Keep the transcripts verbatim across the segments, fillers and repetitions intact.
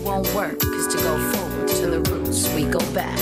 Won't work, cause to go forward to the roots, we go back.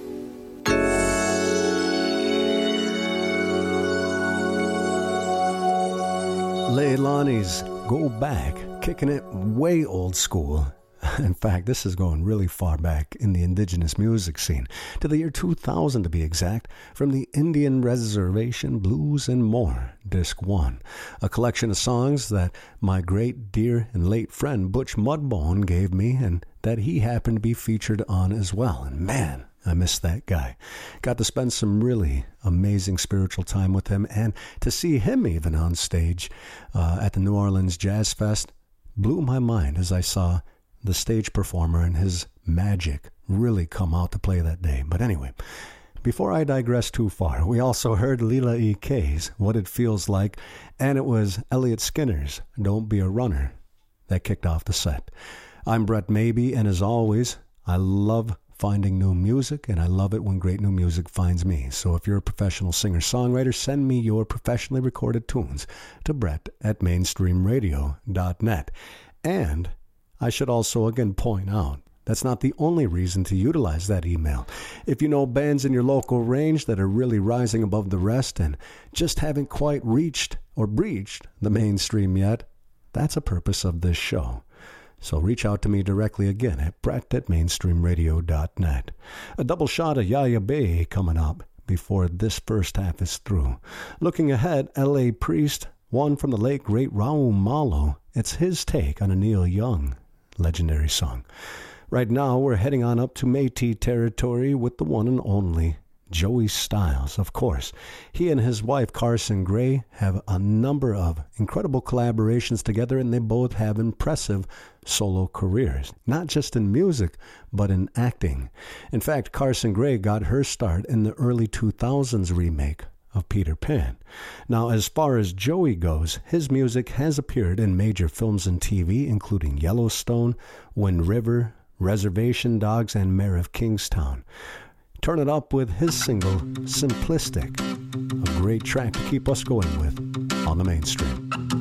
Leilani's Go Back, kicking it way old school. In fact, this is going really far back in the indigenous music scene, to the year two thousand to be exact, from the Indian Reservation Blues and More, Disc one, a collection of songs that my great dear and late friend Butch Mudbone gave me and that he happened to be featured on as well. And man, I miss that guy. Got to spend some really amazing spiritual time with him, and to see him even on stage uh, at the New Orleans Jazz Fest blew my mind as I saw the stage performer and his magic really come out to play that day. But anyway, before I digress too far, we also heard Lila E. K's What It Feels Like, and it was Elliot Skinner's Don't Be a Runner that kicked off the set. I'm Brett Maybe, and as always, I love finding new music, and I love it when great new music finds me. So if you're a professional singer-songwriter, send me your professionally recorded tunes to Brett at mainstream radio dot net. And I should also again point out, that's not the only reason to utilize that email. If you know bands in your local range that are really rising above the rest and just haven't quite reached or breached the mainstream yet, that's a purpose of this show. So reach out to me directly again at Brett at mainstream radio dot net. A double shot of Yaya Bay coming up before this first half is through. Looking ahead, L A Priest, one from the late great Raul Malo. It's his take on a Neil Young legendary song. Right now, we're heading on up to Métis territory with the one and only Joey Styles. Of course, he and his wife Carson Gray have a number of incredible collaborations together, and they both have impressive solo careers, not just in music, but in acting. In fact, Carson Gray got her start in the early two thousands remake of Peter Pan. Now, as far as Joey goes, his music has appeared in major films and T V, including Yellowstone, Wind River, Reservation Dogs, and Mayor of Kingstown. Turn it up with his single, Simplistic, a great track to keep us going with on the mainstream.